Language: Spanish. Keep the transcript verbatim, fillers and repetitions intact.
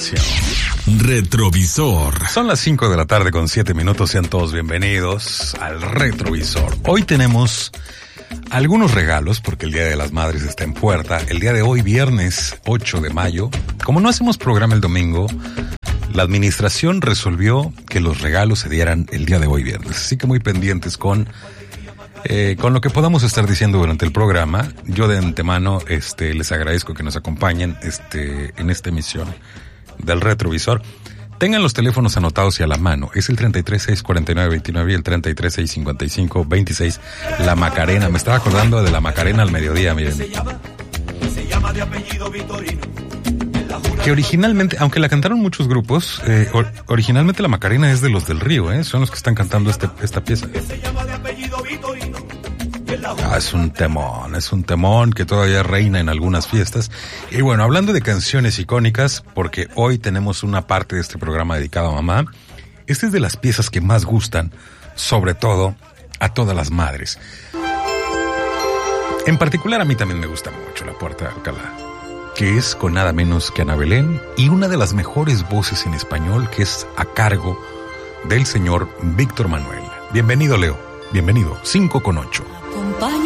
estación. Retrovisor. Son las cinco de la tarde con siete minutos. Sean todos bienvenidos al Retrovisor. Hoy tenemos algunos regalos porque el Día de las Madres está en puerta. El día de hoy, viernes ocho de mayo, como no hacemos programa el domingo, la administración resolvió que los regalos se dieran el día de hoy viernes. Así que muy pendientes con eh, con lo que podamos estar diciendo durante el programa. Yo de antemano este, les agradezco que nos acompañen este, en esta emisión del Retrovisor. Tengan los teléfonos anotados y a la mano. Es el treinta y tres, seiscientos cuarenta y nueve, veintinueve y el treinta y tres, seiscientos cincuenta y cinco, veintiséis. La Macarena. Me estaba acordando de la Macarena al mediodía, miren. Que originalmente, aunque la cantaron muchos grupos, eh, or, originalmente la Macarena es de los del Río, ¿eh? Son los que están cantando este, esta pieza. Ah, es un temón, es un temón que todavía reina en algunas fiestas. Y bueno, hablando de canciones icónicas, porque hoy tenemos una parte de este programa dedicado a mamá, esta es de las piezas que más gustan, sobre todo a todas las madres. En particular a mí también me gusta mucho La Puerta de Alcalá, que es con nada menos que Ana Belén y una de las mejores voces en español, que es a cargo del señor Víctor Manuel. Bienvenido, Leo. Bienvenido. cinco con ocho. Acompáñame